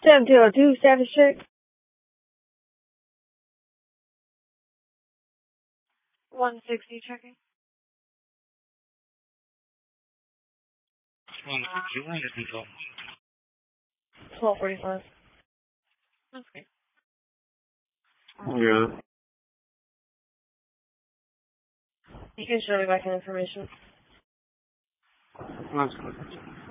7202, status check. 160 checking. 1245. Okay. Yeah. You can show me back in information. That's good.